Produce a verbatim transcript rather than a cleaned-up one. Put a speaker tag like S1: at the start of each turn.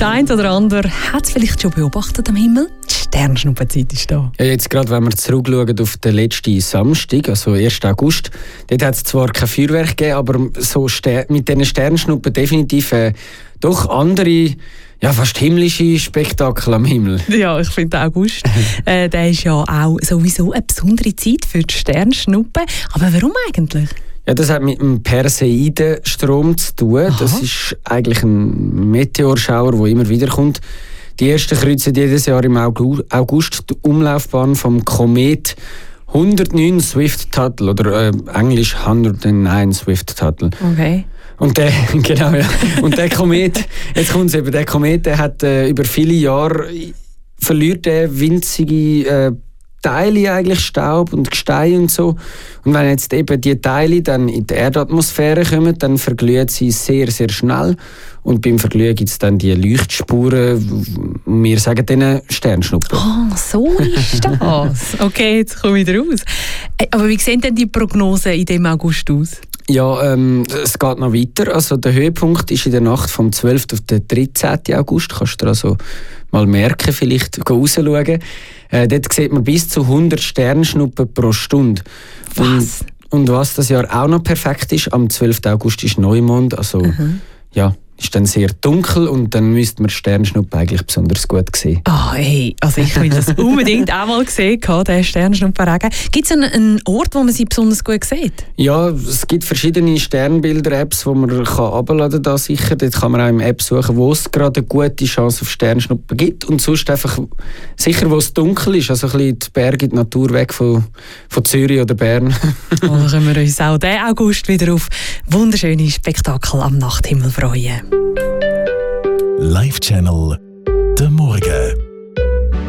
S1: Der eine oder andere hat es vielleicht schon beobachtet am Himmel. Die Sternschnuppenzeit ist da.
S2: Ja, jetzt gerade, wenn wir zurückschauen auf den letzten Samstag, also ersten August, dort hat es zwar kein Feuerwerk gegeben, aber so Ster- mit diesen Sternschnuppen definitiv äh, doch andere, ja, fast himmlische Spektakel am Himmel.
S1: Ja, ich finde der August, äh, der ist ja auch sowieso eine besondere Zeit für die Sternschnuppen. Aber warum eigentlich?
S2: Ja, das hat mit dem Perseidenstrom zu tun.
S1: Aha.
S2: Das ist eigentlich ein Meteorschauer, der immer wieder kommt. Die ersten kreuzen jedes Jahr im August die Umlaufbahn vom Komet hundertneun Swift-Tuttle oder äh, Englisch hundertneun Swift-Tuttle.
S1: Okay.
S2: Und der, genau, ja. Und der Komet, jetzt kommt es eben, der Komet, der hat äh, über viele Jahre verliert er winzige äh, Teile, eigentlich Staub und Gestein und so. Und wenn jetzt eben die Teile dann in die Erdatmosphäre kommen, dann verglühen sie sehr, sehr schnell. Und beim Verglühen gibt es dann die Leuchtspuren, wir sagen denen Sternschnuppen.
S1: Ah, so ist das. Okay, jetzt komme ich raus. Aber wie sehen denn die Prognosen in dem August aus?
S2: Ja, ähm, es geht noch weiter. Also der Höhepunkt ist in der Nacht vom zwölften auf den dreizehnten August. Kannst du also mal merken, vielleicht rausschauen. Äh, dort sieht man bis zu hundert Sternschnuppen pro Stunde.
S1: Was?
S2: Und, und was das Jahr auch noch perfekt ist, am zwölften August ist Neumond. Also mhm. ja, ist dann sehr dunkel und dann müsste man Sternschnuppen eigentlich besonders gut sehen.
S1: Ah, hey, also ich will das unbedingt auch mal gesehen, den Sternschnuppenregen. Gibt es einen, einen Ort, wo man sie besonders gut sieht?
S2: Ja, es gibt verschiedene Sternbilder-Apps, die man herunterladen kann. Sicher. Dort kann man auch im App suchen, wo es gerade eine gute Chance auf Sternschnuppen gibt. Und sonst einfach sicher, wo es dunkel ist. Also ein bisschen die Berge, die Natur weg von, von Zürich oder Bern.
S1: Oh, dann können wir uns auch diesen August wieder auf wunderschöne Spektakel am Nachthimmel freuen.
S3: Live Channel, der Morgen.